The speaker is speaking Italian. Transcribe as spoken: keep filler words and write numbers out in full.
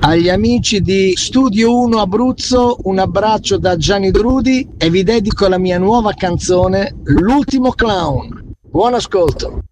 Agli amici di Studio uno Abruzzo un abbraccio da Gianni Drudi e vi dedico la mia nuova canzone L'ultimo clown. Buon ascolto.